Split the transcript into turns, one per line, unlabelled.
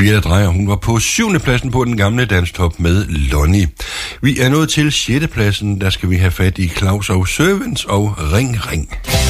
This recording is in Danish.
Birte Drejer, hun var på 7. pladsen på den gamle danstop med Lonnie. Vi er nået til 6. pladsen, der skal vi have fat i Claus og Servants og Ring Ring.